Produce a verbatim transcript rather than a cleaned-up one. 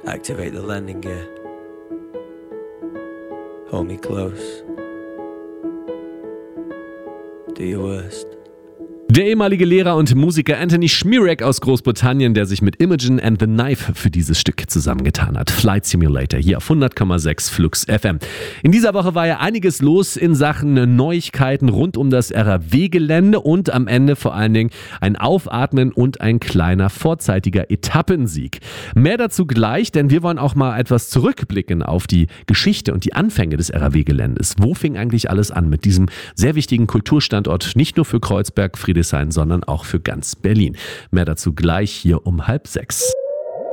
Activate the landing gear. Hold me close. Do your worst. Der ehemalige Lehrer und Musiker Anthony Schmierek aus Großbritannien, der sich mit Imogen and the Knife für dieses Stück zusammengetan hat. Flight Simulator hier auf hundert Komma sechs Flux F M. In dieser Woche war ja einiges los in Sachen Neuigkeiten rund um das R A W-Gelände und am Ende vor allen Dingen ein Aufatmen und ein kleiner vorzeitiger Etappensieg. Mehr dazu gleich, denn wir wollen auch mal etwas zurückblicken auf die Geschichte und die Anfänge des R A W-Geländes. Wo fing eigentlich alles an mit diesem sehr wichtigen Kulturstandort, nicht nur für Kreuzberg, Friedrichshain, sondern auch für ganz Berlin. Mehr dazu gleich hier um halb sechs.